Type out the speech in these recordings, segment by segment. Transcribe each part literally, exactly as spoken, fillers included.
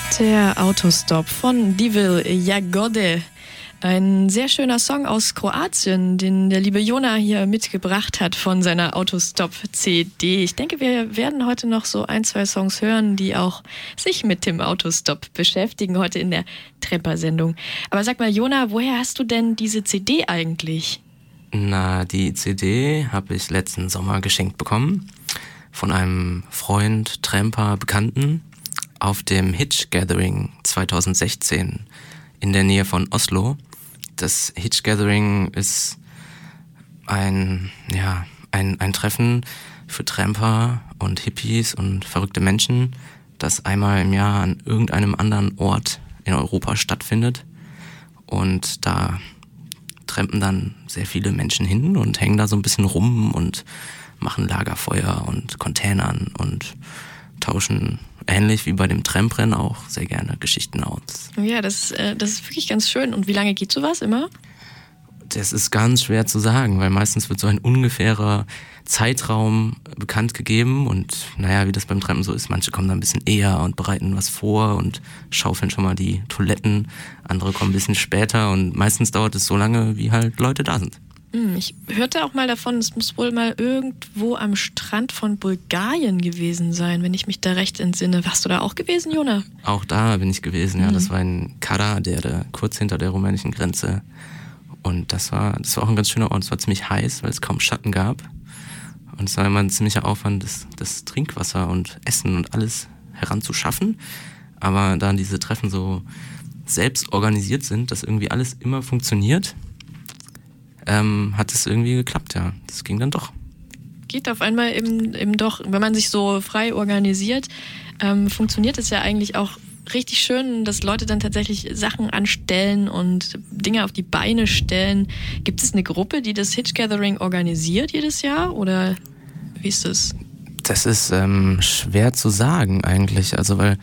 Der Autostop von Divil Jagode. Ein sehr schöner Song aus Kroatien, den der liebe Jona hier mitgebracht hat von seiner Autostop-C D. Ich denke, wir werden heute noch so ein, zwei Songs hören, die auch sich mit dem Autostop beschäftigen, heute in der Trepper-Sendung. Aber sag mal, Jona, woher hast du denn diese C D eigentlich? Na, die C D habe ich letzten Sommer geschenkt bekommen von einem Freund, Tramper, Bekannten auf dem Hitch Gathering zwanzig sechzehn in der Nähe von Oslo. Das Hitch Gathering ist ein, ja, ein, ein Treffen für Tramper und Hippies und verrückte Menschen, das einmal im Jahr an irgendeinem anderen Ort in Europa stattfindet. Und da trampen dann sehr viele Menschen hin und hängen da so ein bisschen rum und machen Lagerfeuer und Containern und tauschen ähnlich wie bei dem Tramprennen auch sehr gerne Geschichten aus. Ja, das, äh, das ist wirklich ganz schön. Und wie lange geht sowas immer? Das ist ganz schwer zu sagen, weil meistens wird so ein ungefährer Zeitraum bekannt gegeben und naja, wie das beim Trampen so ist, manche kommen da ein bisschen eher und bereiten was vor und schaufeln schon mal die Toiletten, andere kommen ein bisschen später und meistens dauert es so lange, wie halt Leute da sind. Ich hörte auch mal davon, es muss wohl mal irgendwo am Strand von Bulgarien gewesen sein, wenn ich mich da recht entsinne. Warst du da auch gewesen, Jona? Auch da bin ich gewesen, ja. Mhm. Das war in Kara, der, der kurz hinter der rumänischen Grenze. Und das war, das war auch ein ganz schöner Ort. Es war ziemlich heiß, weil es kaum Schatten gab. Und es war immer ein ziemlicher Aufwand, das, das Trinkwasser und Essen und alles heranzuschaffen. Aber da diese Treffen so selbst organisiert sind, dass irgendwie alles immer funktioniert, Ähm, hat es irgendwie geklappt, ja. Das ging dann doch. Geht auf einmal eben, eben doch, wenn man sich so frei organisiert, ähm, funktioniert es ja eigentlich auch richtig schön, dass Leute dann tatsächlich Sachen anstellen und Dinge auf die Beine stellen. Gibt es eine Gruppe, die das Hitch Gathering organisiert jedes Jahr oder wie ist das? Das ist ähm, schwer zu sagen eigentlich, also weil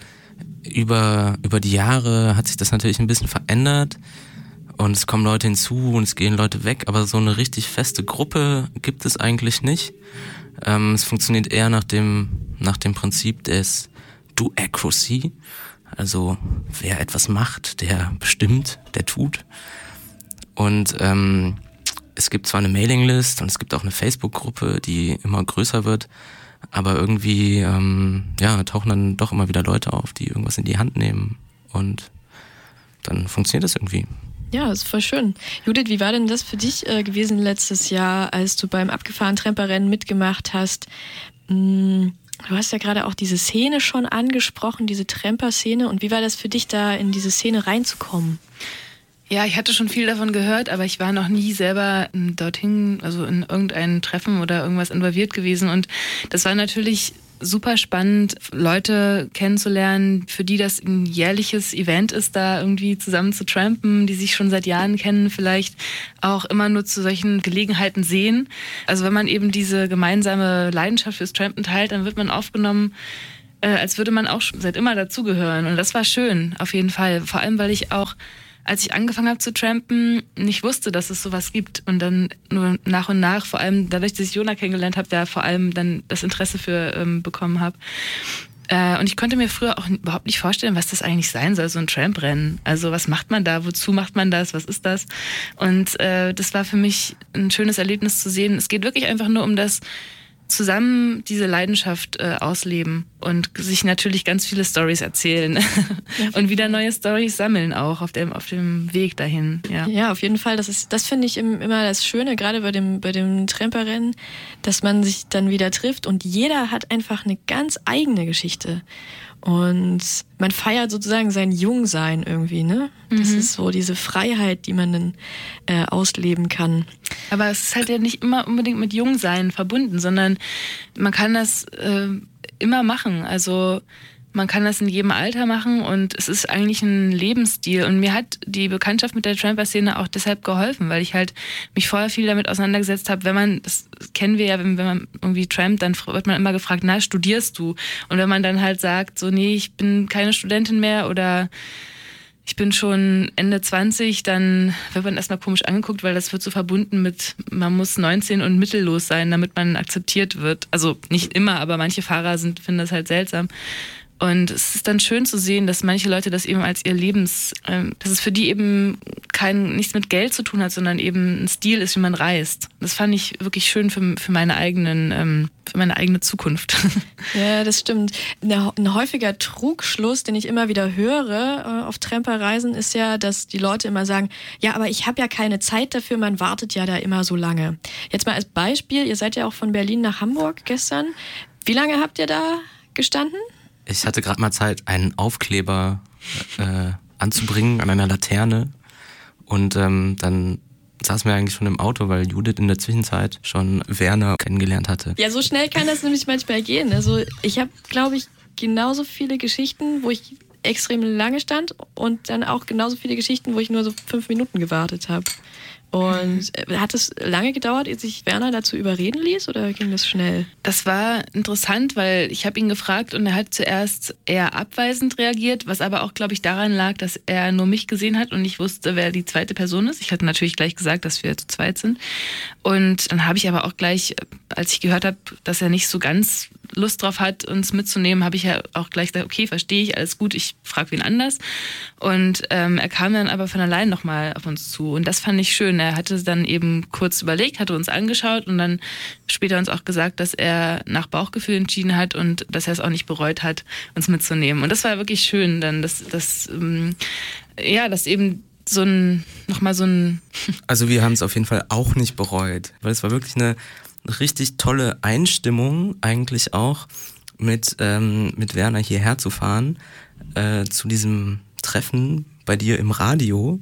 über, über die Jahre hat sich das natürlich ein bisschen verändert. Und es kommen Leute hinzu und es gehen Leute weg, aber so eine richtig feste Gruppe gibt es eigentlich nicht. Ähm, es funktioniert eher nach dem, nach dem Prinzip des Do-Acracy. Also wer etwas macht, der bestimmt, der tut. Und ähm, es gibt zwar eine Mailinglist und es gibt auch eine Facebook-Gruppe, die immer größer wird, aber irgendwie ähm, ja, tauchen dann doch immer wieder Leute auf, die irgendwas in die Hand nehmen und dann funktioniert das irgendwie. Ja, das ist voll schön. Judith, wie war denn das für dich äh, gewesen letztes Jahr, als du beim abgefahrenen Tramperrennen mitgemacht hast? Hm, du hast ja gerade auch diese Szene schon angesprochen, diese Tramper-Szene. Und wie war das für dich, da in diese Szene reinzukommen? Ja, ich hatte schon viel davon gehört, aber ich war noch nie selber dorthin, also in irgendein Treffen oder irgendwas involviert gewesen. Und das war natürlich super spannend, Leute kennenzulernen, für die das ein jährliches Event ist, da irgendwie zusammen zu trampen, die sich schon seit Jahren kennen, vielleicht auch immer nur zu solchen Gelegenheiten sehen. Also wenn man eben diese gemeinsame Leidenschaft fürs Trampen teilt, dann wird man aufgenommen, äh, als würde man auch schon seit immer dazugehören. Und das war schön, auf jeden Fall. Vor allem, weil ich auch, als ich angefangen habe zu trampen, nicht wusste, dass es sowas gibt. Und dann nur nach und nach, vor allem dadurch, dass ich Jona kennengelernt habe, da vor allem dann das Interesse für ähm, bekommen habe. Äh, und ich konnte mir früher auch überhaupt nicht vorstellen, was das eigentlich sein soll, so ein Tramprennen. Also was macht man da? Wozu macht man das? Was ist das? Und äh, das war für mich ein schönes Erlebnis zu sehen. Es geht wirklich einfach nur um das zusammen diese Leidenschaft äh, ausleben und sich natürlich ganz viele Storys erzählen und wieder neue Storys sammeln auch auf dem, auf dem Weg dahin. Ja, ja, auf jeden Fall. Das ist, das finde ich immer das Schöne, gerade bei dem, bei dem Tramperrennen, dass man sich dann wieder trifft und jeder hat einfach eine ganz eigene Geschichte. Und man feiert sozusagen sein Jungsein irgendwie, ne? Das mhm. ist so diese Freiheit, die man dann äh, ausleben kann. Aber es ist halt ja nicht immer unbedingt mit Jungsein verbunden, sondern man kann das äh, immer machen. Also man kann das in jedem Alter machen und es ist eigentlich ein Lebensstil. Und mir hat die Bekanntschaft mit der Tramper-Szene auch deshalb geholfen, weil ich halt mich vorher viel damit auseinandergesetzt habe. Wenn man, das kennen wir ja, wenn, wenn man irgendwie trampt, dann wird man immer gefragt, na, studierst du? Und wenn man dann halt sagt, so, nee, ich bin keine Studentin mehr oder ich bin schon Ende zwanzig, dann wird man erstmal komisch angeguckt, weil das wird so verbunden mit, man muss neunzehn und mittellos sein, damit man akzeptiert wird. Also nicht immer, aber manche Fahrer sind, finden das halt seltsam. Und es ist dann schön zu sehen, dass manche Leute das eben als ihr Lebens, ähm, dass es für die eben kein, nichts mit Geld zu tun hat, sondern eben ein Stil ist, wie man reist. Das fand ich wirklich schön für, für meine eigenen, ähm, für meine eigene Zukunft. Ja, das stimmt. Ein häufiger Trugschluss, den ich immer wieder höre auf Tramperreisen, ist ja, dass die Leute immer sagen, ja, aber ich habe ja keine Zeit dafür, man wartet ja da immer so lange. Jetzt mal als Beispiel, ihr seid ja auch von Berlin nach Hamburg gestern. Wie lange habt ihr da gestanden? Ich hatte gerade mal Zeit, einen Aufkleber äh, anzubringen an einer Laterne und ähm, dann saßen wir eigentlich schon im Auto, weil Judith in der Zwischenzeit schon Werner kennengelernt hatte. Ja, so schnell kann das nämlich manchmal gehen. Also ich habe, glaube ich, genauso viele Geschichten, wo ich extrem lange stand und dann auch genauso viele Geschichten, wo ich nur so fünf Minuten gewartet habe. Und hat es lange gedauert, ehe sich Werner dazu überreden ließ oder ging das schnell? Das war interessant, weil ich habe ihn gefragt und er hat zuerst eher abweisend reagiert, was aber auch, glaube ich, daran lag, dass er nur mich gesehen hat und nicht wusste, wer die zweite Person ist. Ich hatte natürlich gleich gesagt, dass wir zu zweit sind. Und dann habe ich aber auch gleich, als ich gehört habe, dass er nicht so ganz Lust drauf hat, uns mitzunehmen, habe ich ja auch gleich gesagt, okay, verstehe ich, alles gut, ich frage wen anders. Und ähm, er kam dann aber von allein nochmal auf uns zu und das fand ich schön. Er hatte dann eben kurz überlegt, hatte uns angeschaut und dann später uns auch gesagt, dass er nach Bauchgefühl entschieden hat und dass er es auch nicht bereut hat, uns mitzunehmen. Und das war wirklich schön, dann, dass, dass ähm, ja, dass eben so ein, nochmal so ein... Also wir haben es auf jeden Fall auch nicht bereut, weil es war wirklich eine richtig tolle Einstimmung eigentlich auch, mit, ähm, mit Werner hierher zu fahren, äh, zu diesem Treffen bei dir im Radio.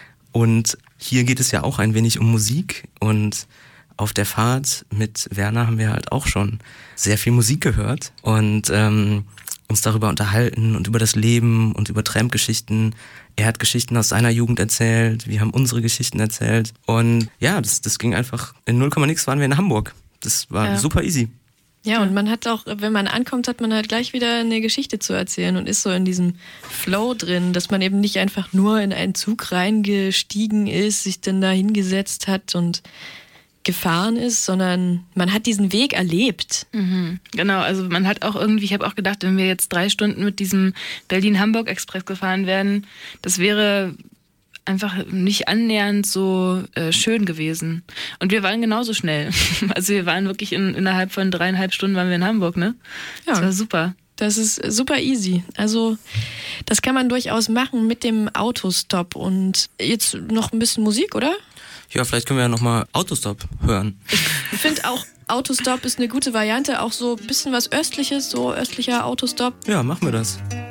Und hier geht es ja auch ein wenig um Musik und auf der Fahrt mit Werner haben wir halt auch schon sehr viel Musik gehört und ähm, uns darüber unterhalten und über das Leben und über Tramp-Geschichten. Er hat Geschichten aus seiner Jugend erzählt, wir haben unsere Geschichten erzählt und ja, das, das ging einfach, in null Komma nix waren wir in Hamburg. Das war ja super easy. Ja, und man hat auch, wenn man ankommt, hat man halt gleich wieder eine Geschichte zu erzählen und ist so in diesem Flow drin, dass man eben nicht einfach nur in einen Zug reingestiegen ist, sich dann da hingesetzt hat und gefahren ist, sondern man hat diesen Weg erlebt. Mhm. Genau, also man hat auch irgendwie, ich habe auch gedacht, wenn wir jetzt drei Stunden mit diesem Berlin-Hamburg-Express gefahren werden, das wäre einfach nicht annähernd so äh, schön gewesen. Und wir waren genauso schnell. Also wir waren wirklich in, innerhalb von dreieinhalb Stunden waren wir in Hamburg, ne? Ja. Das war super. Das ist super easy. Also das kann man durchaus machen mit dem Autostop. Und jetzt noch ein bisschen Musik, oder? Ja, vielleicht können wir ja nochmal Autostop hören. Ich finde auch, Autostop ist eine gute Variante. Auch so ein bisschen was Östliches, so östlicher Autostop. Ja, machen wir das.